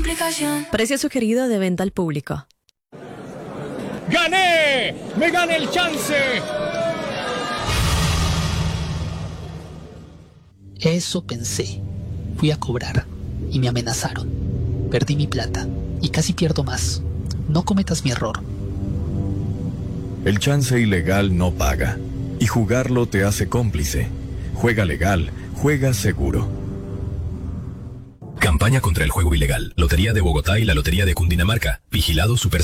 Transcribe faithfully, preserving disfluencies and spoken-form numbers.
complicación. Precio sugerido de venta al público. ¡Gané! ¡Me gané el chance! Eso pensé. Fui a cobrar y me amenazaron. Perdí mi plata y casi pierdo más. No cometas mi error. El chance ilegal no paga, y jugarlo te hace cómplice. Juega legal, juega seguro. Campaña contra el juego ilegal. Lotería de Bogotá y la Lotería de Cundinamarca. Vigilado Super